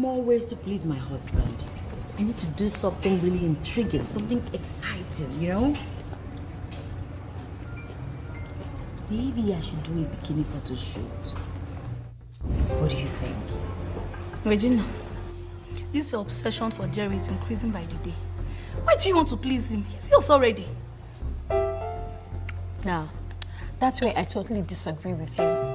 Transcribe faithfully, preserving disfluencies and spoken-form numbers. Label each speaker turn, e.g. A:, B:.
A: more ways to please my husband. I need to do something really intriguing, something exciting, you know? Maybe I should do a bikini photo shoot. What do you think?
B: Regina, this obsession for Jerry is increasing by the day. Why do you want to please him? He's yours already.
C: Now, that's where I totally disagree with you.